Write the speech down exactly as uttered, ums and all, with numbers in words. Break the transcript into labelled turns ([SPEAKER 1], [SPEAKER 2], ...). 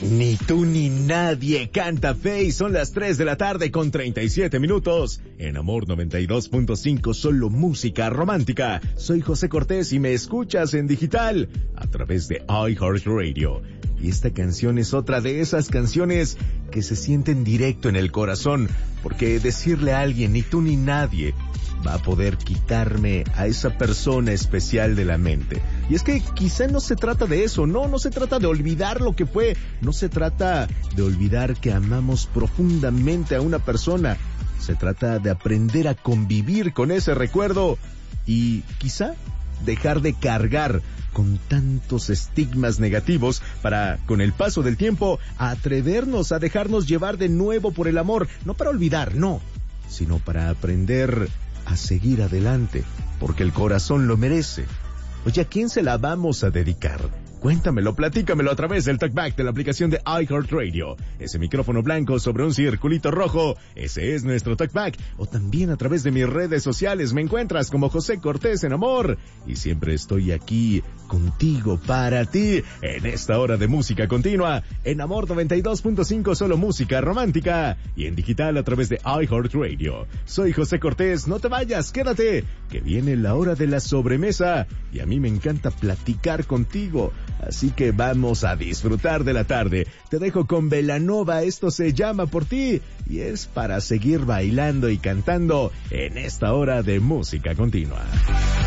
[SPEAKER 1] Ni tú ni nadie canta fe y son las tres de la tarde con treinta y siete minutos. En Amor noventa y dos punto cinco, solo música romántica. Soy José Cortés y me escuchas en digital a través de iHeartRadio. Y esta canción es otra de esas canciones que se sienten directo en el corazón, porque decirle a alguien ni tú ni nadie va a poder quitarme a esa persona especial de la mente. Y es que quizá no se trata de eso, no, no se trata de olvidar lo que fue, no se trata de olvidar que amamos profundamente a una persona, se trata de aprender a convivir con ese recuerdo y quizá dejar de cargar con tantos estigmas negativos para, con el paso del tiempo, atrevernos a dejarnos llevar de nuevo por el amor, no para olvidar, no, sino para aprender a seguir adelante, porque el corazón lo merece. Oye, ¿a quién se la vamos a dedicar? Cuéntamelo, platícamelo a través del talkback de la aplicación de iHeartRadio. Ese micrófono blanco sobre un circulito rojo, ese es nuestro talkback. O también a través de mis redes sociales me encuentras como José Cortés en Amor. Y siempre estoy aquí contigo, para ti, en esta hora de música continua, en Amor noventa y dos punto cinco, solo música romántica, y en digital a través de iHeartRadio. Soy José Cortés, no te vayas, quédate, que viene la hora de la sobremesa, y a mí me encanta platicar contigo. Así que vamos a disfrutar de la tarde. Te dejo con Belanova, esto se llama Por Ti, y es para seguir bailando y cantando en esta hora de música continua.